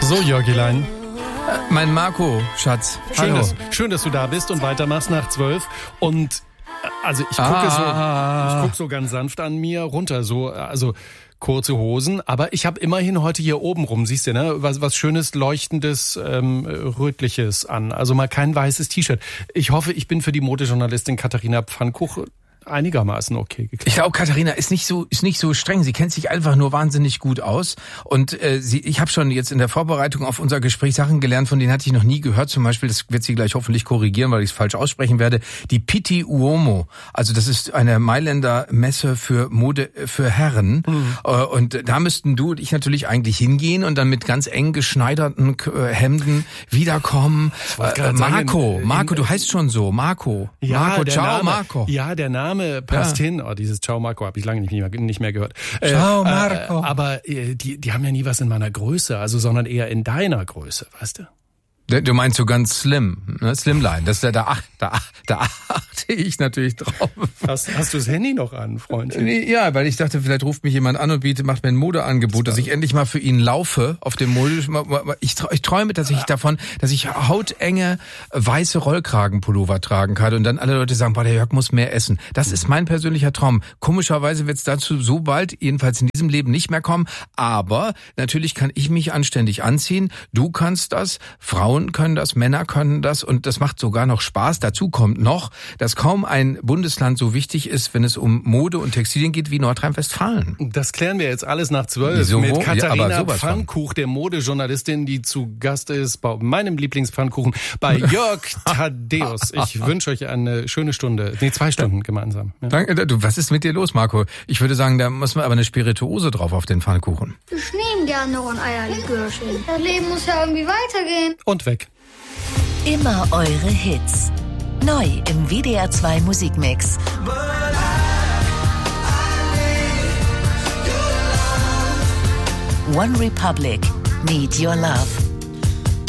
So, Jörgilein. Mein Marco, Schatz. Schön, dass du da bist und weitermachst nach 12. Und also ich gucke so ganz sanft an mir runter, so also kurze Hosen, aber ich habe immerhin heute hier oben rum, siehst du, ne, was Schönes, Leuchtendes, Rötliches an. Also mal kein weißes T-Shirt. Ich hoffe, ich bin für die Modejournalistin Katharina Pfannkuch einigermaßen okay geklärt. Ich glaube, Katharina ist nicht so streng. Sie kennt sich einfach nur wahnsinnig gut aus. Und ich habe schon jetzt in der Vorbereitung auf unser Gespräch Sachen gelernt, von denen hatte ich noch nie gehört. Zum Beispiel, das wird sie gleich hoffentlich korrigieren, weil ich es falsch aussprechen werde, die Pitti Uomo. Also das ist eine Mailänder Messe für Mode für Herren. Und da müssten du und ich natürlich eigentlich hingehen und dann mit ganz eng geschneiderten Hemden wiederkommen. Marco, du heißt schon so. Marco. Ja, Marco, ciao, Name, Marco. Ja, der Name passt hin. Oh, dieses Ciao Marco habe ich lange nicht mehr gehört. Ciao Marco. Aber die haben ja nie was in meiner Größe, also sondern eher in deiner Größe, weißt du? Du meinst so ganz slim, ne? Slimline. Das ist da achte ich natürlich drauf. Hast du das Handy noch an, Freundchen? Ja, weil ich dachte, vielleicht ruft mich jemand an und macht mir ein Modeangebot, dass ich endlich mal für ihn laufe auf dem Mode. Ich träume tatsächlich davon, dass ich hautenge weiße Rollkragenpullover tragen kann und dann alle Leute sagen, boah, der Jörg muss mehr essen. Das ist mein persönlicher Traum. Komischerweise wird es dazu so bald, jedenfalls in diesem Leben, nicht mehr kommen. Aber natürlich kann ich mich anständig anziehen. Du kannst das, Frauen können das, Männer können das und das macht sogar noch Spaß. Dazu kommt noch, dass kaum ein Bundesland so wichtig ist, wenn es um Mode und Textilien geht, wie Nordrhein-Westfalen. Das klären wir jetzt alles nach 12 Wieso? mit Katharina Ja, Pfannkuch, der Modejournalistin, die zu Gast ist bei meinem Lieblingspfannkuchen, bei Jörg Thaddeus. Ich wünsche euch eine schöne Stunde, 2 Stunden gemeinsam. Ja. Danke. Du, was ist mit dir los, Marco? Ich würde sagen, da muss man aber eine Spirituose drauf auf den Pfannkuchen. Ich nehme gerne noch ein Eierlikörchen. Das Leben muss ja irgendwie weitergehen. Und weg. Immer eure Hits. Neu im WDR 2 Musikmix. One Republic, Need Your Love.